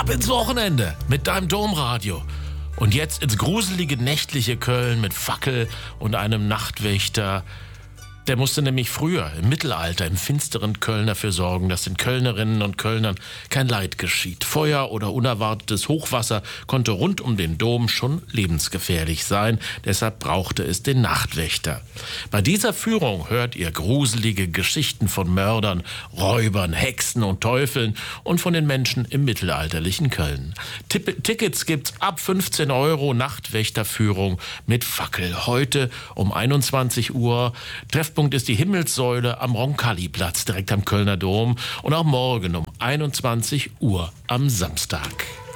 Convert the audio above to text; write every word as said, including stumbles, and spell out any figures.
Ab ins Wochenende mit deinem Domradio. Und jetzt ins gruselige nächtliche Köln mit Fackel und einem Nachtwächter. Der musste nämlich früher, im Mittelalter, im finsteren Köln dafür sorgen, dass den Kölnerinnen und Kölnern kein Leid geschieht. Feuer oder unerwartetes Hochwasser konnte rund um den Dom schon lebensgefährlich sein. Deshalb brauchte es den Nachtwächter. Bei dieser Führung hört ihr gruselige Geschichten von Mördern, Räubern, Hexen und Teufeln und von den Menschen im mittelalterlichen Köln. Tipp- Tickets gibt's ab fünfzehn Euro, Nachtwächterführung mit Fackel. Heute um einundzwanzig Uhr. Treffpunkt ist die Himmelssäule am Roncalli-Platz, direkt am Kölner Dom. Und auch morgen um einundzwanzig Uhr am Samstag.